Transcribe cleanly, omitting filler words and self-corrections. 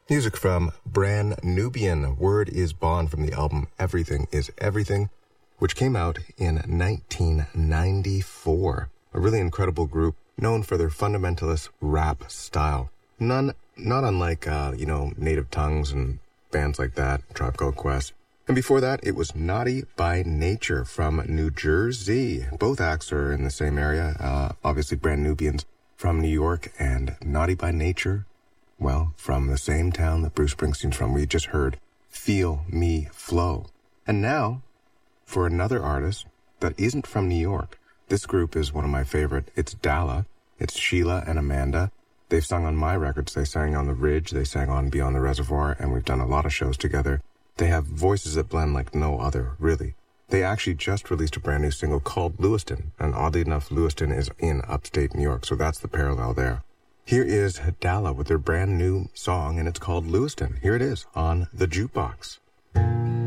Music from Brand Nubian, Word is Bond from the album Everything is Everything, which came out in 1994. A really incredible group known for their fundamentalist rap style. Not unlike, Native Tongues and bands like that, Tribe Called Quest. And before that, it was Naughty by Nature from New Jersey. Both acts are in the same area. Obviously, Brand Nubians from New York and Naughty by Nature, well, from the same town that Bruce Springsteen's from. We just heard Feel Me Flow. And now, for another artist that isn't from New York. This group is one of my favorite. It's Dalla. It's Sheila and Amanda. They've sung on my records. They sang on The Ridge. They sang on Beyond the Reservoir, and we've done a lot of shows together. They have voices that blend like no other, really. They actually just released a brand new single called Lewiston, and oddly enough, Lewiston is in upstate New York, so that's the parallel there. Here is Dalla with their brand new song, and it's called Lewiston. Here it is on The Jukebox.